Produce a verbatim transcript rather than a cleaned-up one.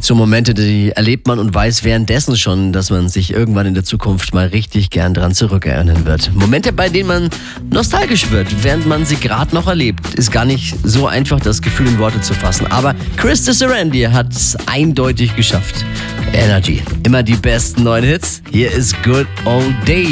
gibt so Momente, die erlebt man und weiß währenddessen schon, dass man sich irgendwann in der Zukunft mal richtig gern dran zurückerinnern wird. Momente, bei denen man nostalgisch wird, während man sie gerade noch erlebt. Ist gar nicht so einfach, das Gefühl in Worte zu fassen. Aber Chris Sarandon hat es eindeutig geschafft. Energy. Immer die besten neuen Hits. Hier ist Good Old Days.